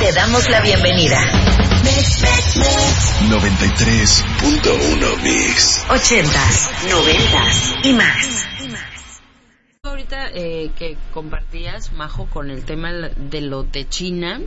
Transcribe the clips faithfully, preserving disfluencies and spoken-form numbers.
Te damos la bienvenida. noventa y tres punto uno Mix. Ochentas, noventas y más. Ahorita eh, que compartías, Majo, con el tema de lo de China,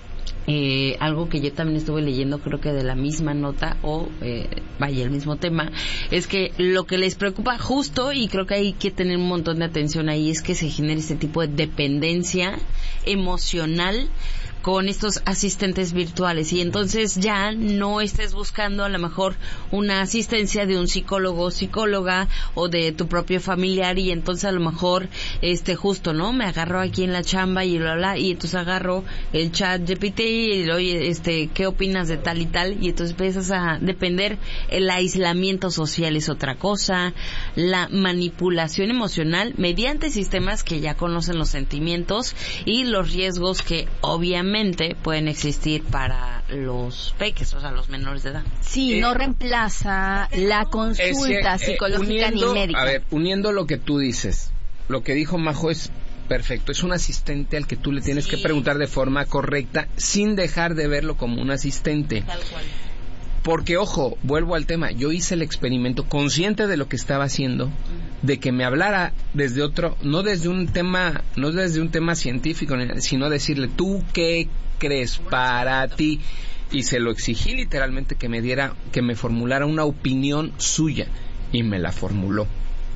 eh, algo que yo también estuve leyendo, creo que de la misma nota, o eh, vaya, el mismo tema, es que lo que les preocupa justo, y creo que hay que tener un montón de atención ahí, es que se genere este tipo de dependencia emocional con estos asistentes virtuales, y entonces ya no estés buscando a lo mejor una asistencia de un psicólogo o psicóloga o de tu propio familiar, y entonces a lo mejor este justo, ¿no? Me agarro aquí en la chamba y bla bla, y entonces agarro el chat G P T y oye, este, ¿qué opinas de tal y tal? Y entonces empiezas a depender. El aislamiento social es otra cosa, la manipulación emocional mediante sistemas que ya conocen los sentimientos y los riesgos que obviamente pueden existir para los peques, o sea, los menores de edad. Sí, eh, no reemplaza la consulta ese, eh, psicológica uniendo, ni médica. A ver, uniendo lo que tú dices, lo que dijo Majo es perfecto, es un asistente al que tú le tienes sí. que preguntar de forma correcta sin dejar de verlo como un asistente. Tal cual. Porque, ojo, vuelvo al tema, yo hice el experimento consciente de lo que estaba haciendo, de que me hablara desde otro, no desde un tema, no desde un tema científico, sino decirle, ¿tú qué crees para ti? Y se lo exigí literalmente que me diera, que me formulara una opinión suya, y me la formuló.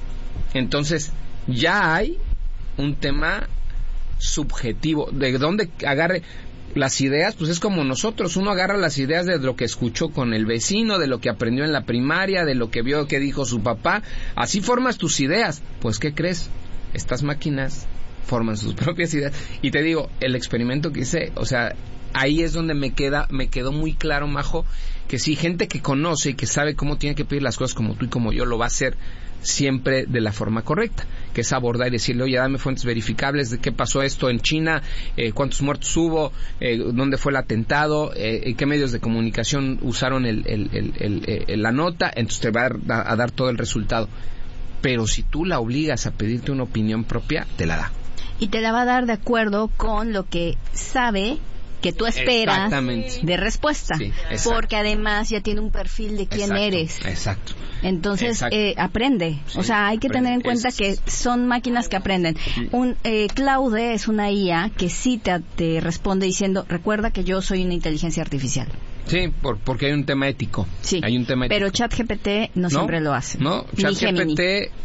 Entonces, ya hay un tema subjetivo, de dónde agarre las ideas, pues es como nosotros, uno agarra las ideas de lo que escuchó con el vecino, de lo que aprendió en la primaria, de lo que vio que dijo su papá, así formas tus ideas. Pues ¿qué crees? Estas máquinas forman sus propias ideas. Y te digo, el experimento que hice, o sea, ahí es donde me queda, me quedó muy claro, Majo, que sí, gente que conoce y que sabe cómo tiene que pedir las cosas como tú y como yo, lo va a hacer siempre de la forma correcta, que es abordar y decirle, oye, dame fuentes verificables de qué pasó esto en China, eh, cuántos muertos hubo, eh, dónde fue el atentado, eh, qué medios de comunicación usaron el, el, el, el, el, la nota, entonces te va a, a dar todo el resultado. Pero si tú la obligas a pedirte una opinión propia, te la da. Y te la va a dar de acuerdo con lo que sabe que tú esperas de respuesta, sí, porque además ya tiene un perfil de quién exacto, eres. Exacto. Entonces eh, aprende, sí, o sea, hay que tener en cuenta es... que son máquinas que aprenden. Sí. Un eh, Claude es una I A que sí te, te responde diciendo, recuerda que yo soy una inteligencia artificial. Sí, por, porque hay un tema ético. Sí, hay un tema ético. Pero ChatGPT no, no siempre lo hace. No, ChatGPT,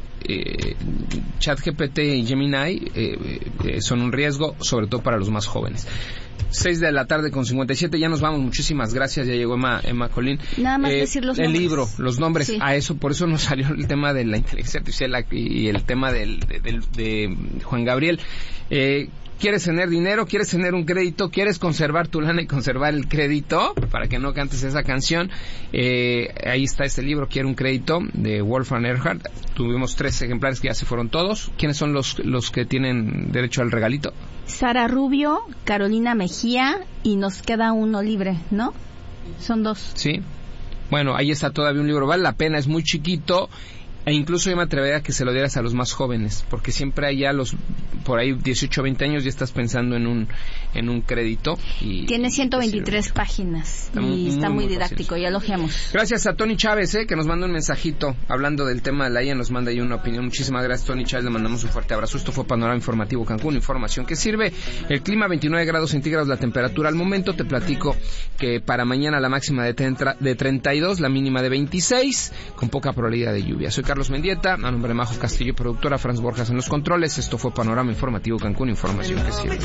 eh, ChatGPT y Gemini eh, eh, son un riesgo, sobre todo para los más jóvenes. seis de la tarde con cincuenta y siete, ya nos vamos, muchísimas gracias, ya llegó Emma, Emma Colín. Nada más eh, decir los el nombres. El libro, los nombres, sí. a eso, por eso nos salió el tema de la inteligencia artificial y el tema del, de, de, de Juan Gabriel. Eh, ¿Quieres tener dinero? ¿Quieres tener un crédito? ¿Quieres conservar tu lana y conservar el crédito? Para que no cantes esa canción. Eh, ahí está este libro, Quiero un crédito, de Wolfgang Erhard. Tuvimos tres ejemplares que ya se fueron todos. ¿Quiénes son los, los que tienen derecho al regalito? Sara Rubio, Carolina Mejía, y nos queda uno libre, ¿no? Son dos. Sí. Bueno, ahí está todavía un libro. Vale la pena, es muy chiquito. E incluso yo me atrevería a que se lo dieras a los más jóvenes, porque siempre hay ya los, por ahí dieciocho o veinte años ya estás pensando en un en un crédito. Y tiene ciento veintitrés páginas está y muy, está muy, muy didáctico, fácil. Ya lo ojeamos. Gracias a Tony Chávez, eh, que nos manda un mensajito hablando del tema de la I A, nos manda ahí una opinión. Muchísimas gracias, Tony Chávez, le mandamos un fuerte abrazo. Esto fue Panorama Informativo Cancún, información que sirve. El clima veintinueve grados centígrados, la temperatura al momento. Te platico que para mañana la máxima de, de treinta y dos, la mínima de veintiséis, con poca probabilidad de lluvia. Soy Carlos Mendieta, a nombre de Majo Castillo, productora, Franz Borjas en los controles. Esto fue Panorama Informativo Cancún, información que sirve.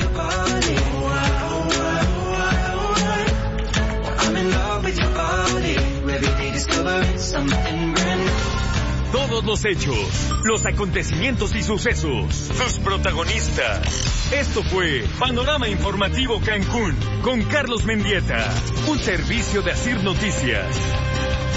Todos los hechos, los acontecimientos y sucesos, sus protagonistas. Esto fue Panorama Informativo Cancún con Carlos Mendieta, un servicio de Asir Noticias.